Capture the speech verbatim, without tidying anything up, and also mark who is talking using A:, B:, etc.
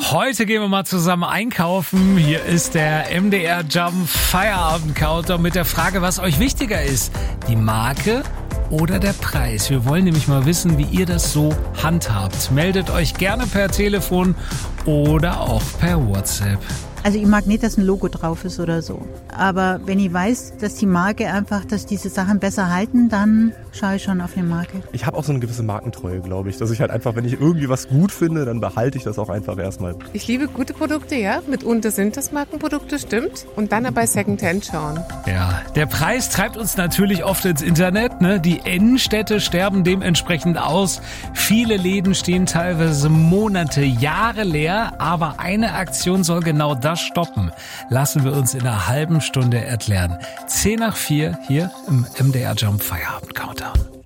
A: Heute gehen wir mal zusammen einkaufen. Hier ist der M D R Jump Feierabend Countdown mit der Frage, was euch wichtiger ist. Die Marke oder der Preis? Wir wollen nämlich mal wissen, wie ihr das so handhabt. Meldet euch gerne per Telefon oder auch per WhatsApp.
B: Also ich mag nicht, dass ein Logo drauf ist oder so. Aber wenn ich weiß, dass die Marke einfach, dass diese Sachen besser halten, dann schaue ich schon auf die Marke.
C: Ich habe auch so eine gewisse Markentreue, glaube ich. Dass ich halt einfach, wenn ich irgendwie was gut finde, dann behalte ich das auch einfach erstmal.
D: Ich liebe gute Produkte, ja. Mitunter sind das Markenprodukte, stimmt. Und dann aber Secondhand schauen.
A: Ja, der Preis treibt uns natürlich oft ins Internet, ne? Die Innenstädte sterben dementsprechend aus. Viele Läden stehen teilweise Monate, Jahre leer. Aber eine Aktion soll genau das stoppen. Lassen wir uns in einer halben Stunde erklären. zehn nach vier hier im M D R Jump Feierabend Countdown.